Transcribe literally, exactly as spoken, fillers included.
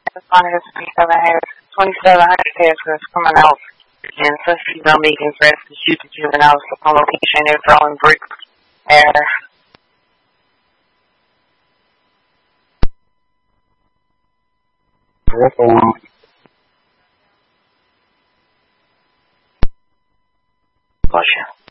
hundred twenty-seven has twenty-seven hundred passengers coming out and Tuskegee making threats to shoot the juveniles on location. They're throwing bricks at her. That's the one. Gotcha.